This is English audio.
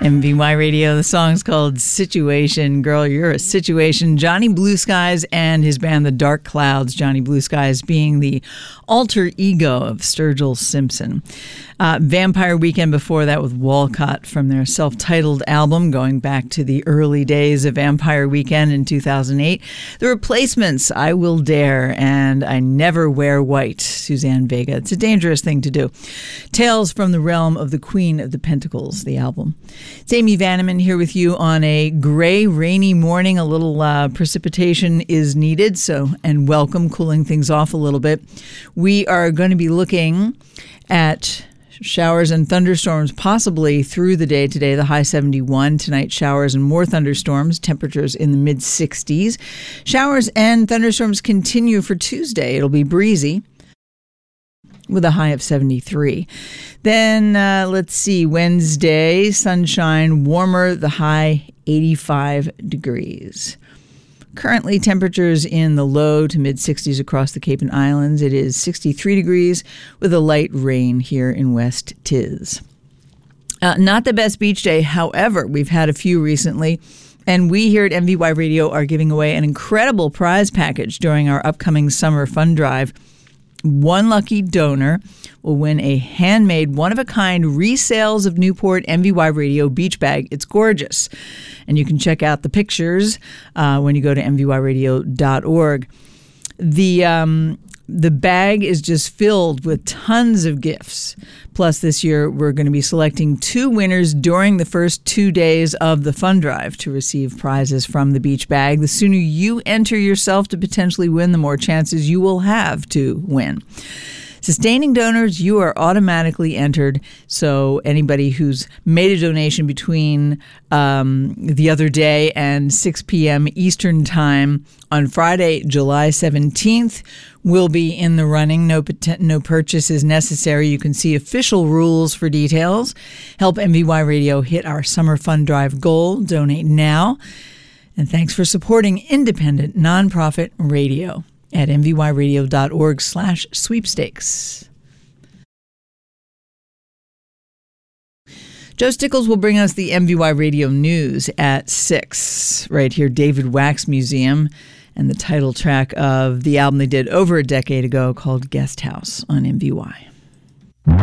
MVY Radio. The song's called Situation. Girl, you're a situation. Johnny Blue Skies and his band, The Dark Clouds. Johnny Blue Skies being the alter ego of Sturgill Simpson. Vampire Weekend before that with Walcott from their self-titled album, going back to the early days of Vampire Weekend in 2008. The Replacements, I Will Dare, and I Never Wear White, Suzanne Vega. It's a dangerous thing to do. Tales from the Realm of the Queen of the Pentacles, the album. It's Amy Vanneman here with you on a gray, rainy morning. A little precipitation is needed, and welcome, cooling things off a little bit. We are going to be looking at showers and thunderstorms possibly through the day today. The high 71. Tonight, showers and more thunderstorms. Temperatures in the mid-60s. Showers and thunderstorms continue for Tuesday. It'll be breezy with a high of 73. Then, let's see, Wednesday, sunshine, warmer, the high 85 degrees. Currently, temperatures in the low to mid-60s across the Cape and Islands. It is 63 degrees with a light rain here in West Tiz. Not the best beach day. However, we've had a few recently, and we here at MVY Radio are giving away an incredible prize package during our upcoming summer fun drive. One lucky donor will win a handmade, one-of-a-kind Resales of Newport MVY Radio beach bag. It's gorgeous. And you can check out the pictures when you go to mvyradio.org. The bag is just filled with tons of gifts. Plus, this year, we're going to be selecting 2 winners during the first 2 days of the fun drive to receive prizes from the beach bag. The sooner you enter yourself to potentially win, the more chances you will have to win. Sustaining donors, you are automatically entered. So anybody who's made a donation between the other day and 6 p.m. Eastern Time on Friday, July 17th, will be in the running. No purchase is necessary. You can see official rules for details. Help MVY Radio hit our summer fun drive goal. Donate now. And thanks for supporting independent nonprofit radio at mvyradio.org/sweepstakes. Joe Stickles will bring us the MVY Radio News at 6. Right here, David Wax Museum and the title track of the album they did over a decade ago called Guest House on MVY.